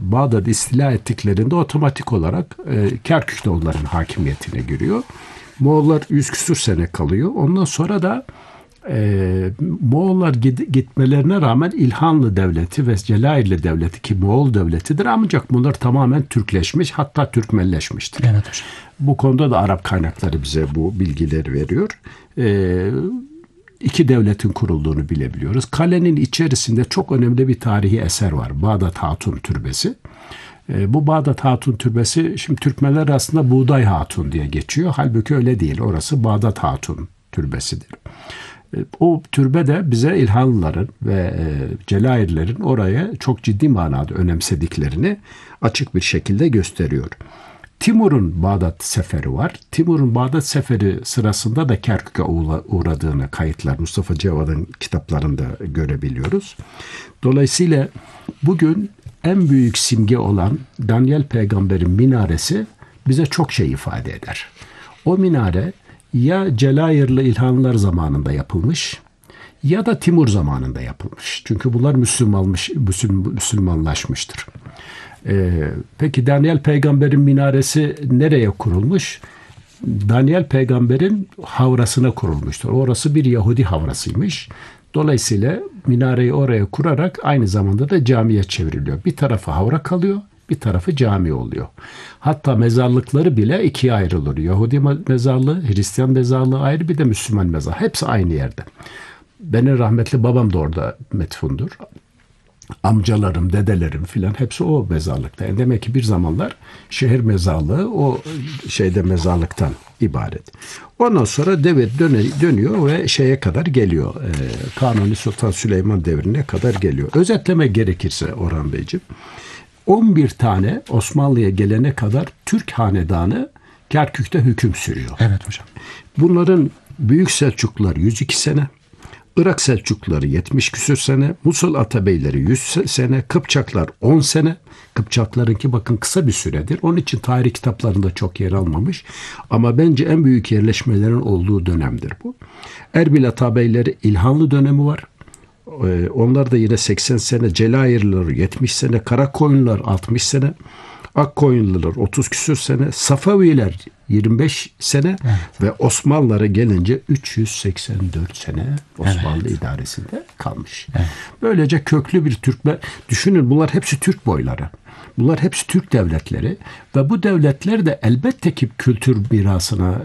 Bağdat'ı istila ettiklerinde otomatik olarak Kerkük de onların hakimiyetine giriyor. Moğollar 100 küsur sene kalıyor. Ondan sonra da Moğollar gitmelerine rağmen İlhanlı Devleti ve Celairli Devleti, ki Moğol devletidir, ancak bunlar tamamen Türkleşmiş, hatta Türkmenleşmiştir. Evet hocam. Bu konuda da Arap kaynakları bize bu bilgileri veriyor. İki devletin kurulduğunu bilebiliyoruz. Kalenin içerisinde çok önemli bir tarihi eser var. Bağdat Hatun Türbesi. Bu Bağdat Hatun Türbesi, şimdi Türkmenler aslında Buğday Hatun diye geçiyor. Halbuki öyle değil. Orası Bağdat Hatun Türbesidir. O türbe de bize İlhanlıların ve Celairlerin oraya çok ciddi manada önemsediklerini açık bir şekilde gösteriyor. Timur'un Bağdat seferi var. Timur'un Bağdat seferi sırasında da Kerkük'e uğradığını kayıtlar Mustafa Cevad'ın kitaplarında görebiliyoruz. Dolayısıyla bugün en büyük simge olan Daniel Peygamber'in minaresi bize çok şey ifade eder. O minare ya Celairli İlhanlılar zamanında yapılmış ya da Timur zamanında yapılmış. Çünkü bunlar Müslümanlaşmıştır. Peki Daniel Peygamber'in minaresi nereye kurulmuş? Daniel Peygamber'in havrasına kurulmuştur. Orası bir Yahudi havrasıymış. Dolayısıyla minareyi oraya kurarak aynı zamanda da camiye çevriliyor. Bir tarafı havra kalıyor, bir tarafı cami oluyor. Hatta mezarlıkları bile ikiye ayrılır. Yahudi mezarlığı, Hristiyan mezarlığı ayrı, bir de Müslüman mezarlığı. Hepsi aynı yerde. Benim rahmetli babam da orada metfundur. Amcalarım, dedelerim filan hepsi o mezarlıkta. Yani demek ki bir zamanlar şehir mezarlığı o mezarlıktan ibaret. Ondan sonra devir dönüyor ve şeye kadar geliyor. Kanuni Sultan Süleyman devrine kadar geliyor. Özetleme gerekirse Orhan Beyciğim, 11 tane Osmanlı'ya gelene kadar Türk hanedanı Kerkük'te hüküm sürüyor. Evet hocam. Bunların Büyük Selçuklular 102 sene, Irak Selçukluları 70 küsür sene, Musul Atabeyleri 100 sene, Kıpçaklar 10 sene. Kıpçaklarınki bakın kısa bir süredir. Onun için tarih kitaplarında çok yer almamış. Ama bence en büyük yerleşmelerin olduğu dönemdir bu. Erbil Atabeyleri İlhanlı dönemi var. Onlar da yine 80 sene, Celairliler 70 sene, Karakoyunlular 60 sene, Akkoyunlular 30 küsür sene, Safaviler 25 sene, evet, ve Osmanlılara gelince 384 sene Osmanlı, evet, idaresinde kalmış. Evet. Böylece köklü bir Türkmen, düşünün bunlar hepsi Türk boyları. Bunlar hepsi Türk devletleri ve bu devletler de elbette ki kültür mirasına,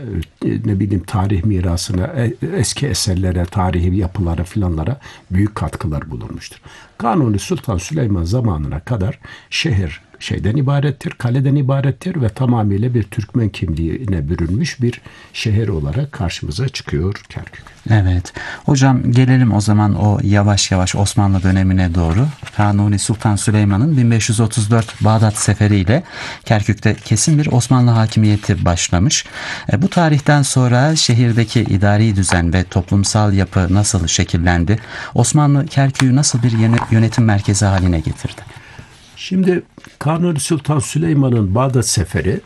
tarih mirasına, eski eserlere, tarihi yapılara filanlara büyük katkılar bulunmuştur. Kanuni Sultan Süleyman zamanına kadar şehir şeyden ibarettir, kaleden ibarettir ve tamamıyla bir Türkmen kimliğine bürünmüş bir şehir olarak karşımıza çıkıyor Kerkük. Evet. Hocam gelelim o zaman o yavaş yavaş Osmanlı dönemine doğru. Kanuni Sultan Süleyman'ın 1534 Bağdat seferiyle Kerkük'te kesin bir Osmanlı hakimiyeti başlamış. Bu tarihten sonra şehirdeki idari düzen ve toplumsal yapı nasıl şekillendi? Osmanlı Kerkük'ü nasıl bir yönetim merkezi haline getirdi? Şimdi Kanuni Sultan Süleyman'ın Bağdat seferi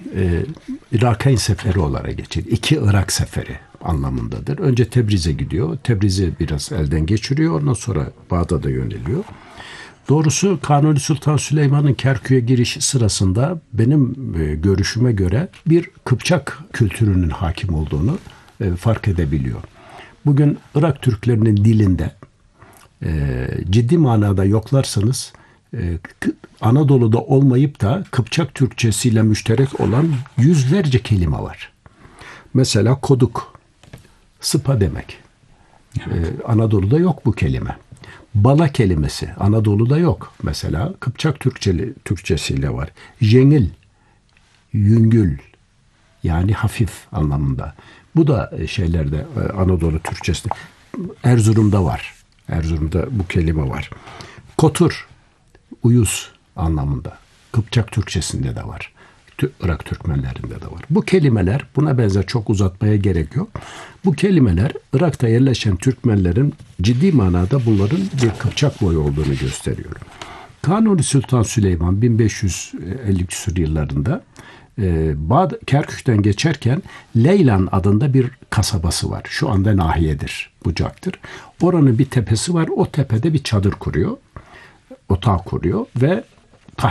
Irakayn seferi olarak geçer. 2 Irak seferi anlamındadır. Önce Tebriz'e gidiyor. Tebriz'i biraz elden geçiriyor. Ondan sonra Bağdat'a yöneliyor. Doğrusu Kanuni Sultan Süleyman'ın Kerkük'e girişi sırasında benim görüşüme göre bir Kıpçak kültürünün hakim olduğunu fark edebiliyor. Bugün Irak Türklerinin dilinde ciddi manada yoklarsanız Anadolu'da olmayıp da Kıpçak Türkçesiyle müşterek olan yüzlerce kelime var. Mesela koduk, sıpa demek. Evet. Anadolu'da yok bu kelime. Bala kelimesi Anadolu'da yok. Mesela Kıpçak Türkçesiyle var. Jengil, yüngül, yani hafif anlamında. Bu da şeylerde Anadolu Türkçesi. Erzurum'da var. Erzurum'da bu kelime var. Kotur, uyuz anlamında. Kıpçak Türkçesinde de var. Irak Türkmenlerinde de var. Bu kelimeler, buna benzer çok uzatmaya gerek yok. Bu kelimeler Irak'ta yerleşen Türkmenlerin ciddi manada bunların bir Kıpçak boyu olduğunu gösteriyor. Kanuni Sultan Süleyman 1550 küsur yıllarında Kerkük'ten geçerken Leylan adında bir kasabası var. Şu anda nahiyedir, bucaktır. Oranın bir tepesi var. O tepede bir çadır kuruyor. Otağı kuruyor ve